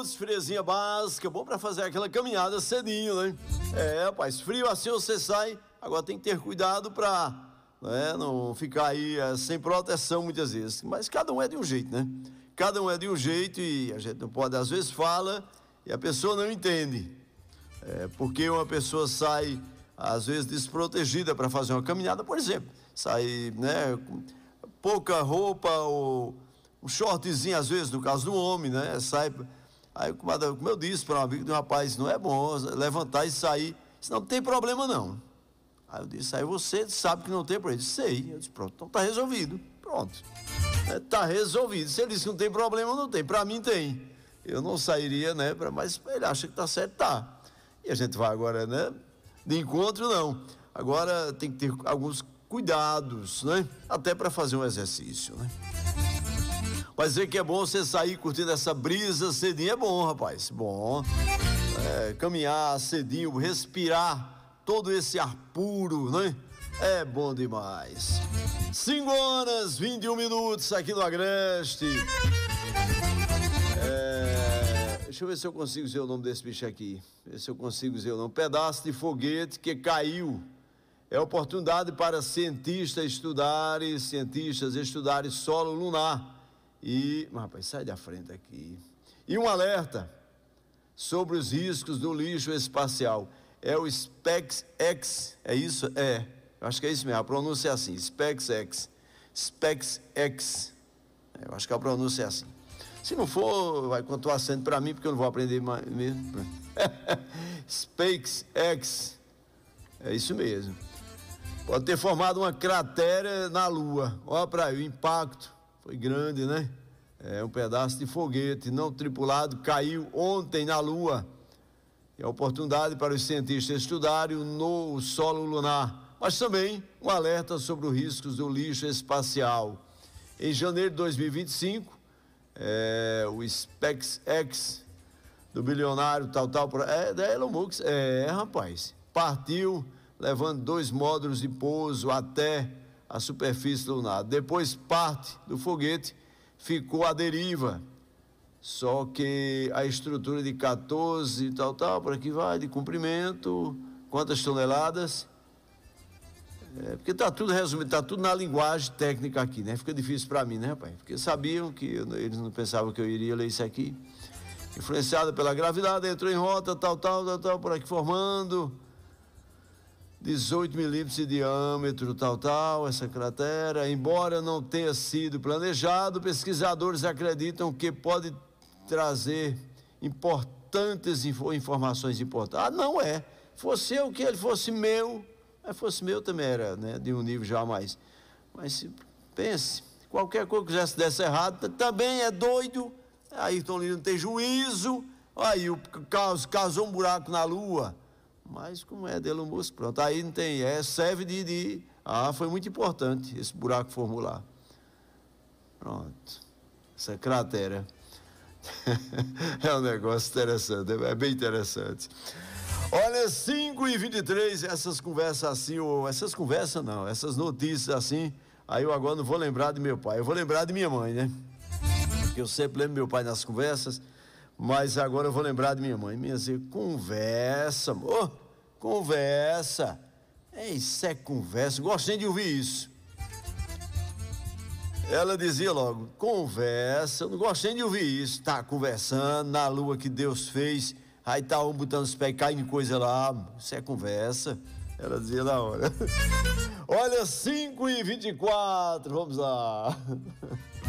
minutos, friazinha básica, bom para fazer aquela caminhada cedinho, né? Rapaz, frio assim você sai, agora tem que ter cuidado para, né, não ficar aí sem proteção muitas vezes. Mas cada um é de um jeito, né? Cada um é de um jeito e a gente não pode, às vezes fala e a pessoa não entende. Porque uma pessoa sai, às vezes, desprotegida para fazer uma caminhada, por exemplo, sai, né, com pouca roupa ou um shortzinho, às vezes, no caso do homem, né, sai, aí como eu disse para um amigo de um rapaz, não é bom levantar e sair, senão não tem problema não. Aí eu disse, aí você sabe que não tem problema. Ele disse, sei. Eu disse, pronto, então tá resolvido, pronto, tá resolvido. Se ele disse que não tem problema, não tem, para mim tem. Eu não sairia, né, mas ele acha que tá certo, tá. E a gente vai agora, né, de encontro não. Agora tem que ter alguns cuidados, né, até para fazer um exercício, né. Mas ver que é bom você sair curtindo essa brisa cedinho, é bom, rapaz, bom. Caminhar cedinho, respirar todo esse ar puro, né, é bom demais. 5h21 aqui no Agreste. Deixa eu ver se eu consigo dizer o nome desse bicho aqui. Ver se eu consigo dizer o nome. Pedaço de foguete que caiu. É oportunidade para cientistas estudarem solo lunar. Mas, rapaz, sai da frente aqui. E um alerta sobre os riscos do lixo espacial. É o SpaceX. É isso? Eu acho que é isso mesmo. A pronúncia é assim. SpaceX. Eu acho que a pronúncia é assim. Se não for, vai continuar sendo para mim, porque eu não vou aprender mais mesmo. SpaceX. É isso mesmo. Pode ter formado uma cratera na Lua. Olha para aí, o impacto foi grande, né? Um pedaço de foguete não tripulado caiu ontem na Lua. É a oportunidade para os cientistas estudarem o solo lunar. Mas também um alerta sobre os riscos do lixo espacial. Em janeiro de 2025, o SpaceX do bilionário da Elon Musk, rapaz, partiu levando 2 módulos de pouso até a superfície lunar. Depois parte do foguete ficou à deriva, só que a estrutura de 14 por aqui vai, de comprimento, quantas toneladas? Porque tá tudo resumido, tá tudo na linguagem técnica aqui, né? Fica difícil para mim, né, rapaz? Porque sabiam que eles não pensavam que eu iria ler isso aqui. Influenciada pela gravidade, entrou em rota, por aqui formando 18 milímetros de diâmetro, essa cratera. Embora não tenha sido planejado, pesquisadores acreditam que pode trazer importantes informações importantes. Não é. Fosse eu que ele fosse meu. Fosse meu também era, né, de um nível já mais. Mas se pense, qualquer coisa que já se desse errado, também é doido. Aí Ayrton Lira não tem juízo. Aí o causou um buraco na Lua. Mas como é de Elon Musk, pronto. Aí não tem, serve foi muito importante esse buraco formular. Pronto. Essa cratera. É um negócio interessante, é bem interessante. Olha, 5h23, essas conversas assim, essas notícias assim, aí eu agora não vou lembrar de meu pai, eu vou lembrar de minha mãe, né? Porque eu sempre lembro meu pai nas conversas, mas agora eu vou lembrar de minha mãe. Minha assim, conversa, amor, conversa. Isso é conversa, gostei de ouvir isso. Ela dizia logo, conversa, eu não gostei de ouvir isso, tá conversando na lua que Deus fez. Aí tá um botando os pés, caindo coisa lá, isso é conversa. Ela dizia na hora. Olha, 5h24, vamos lá.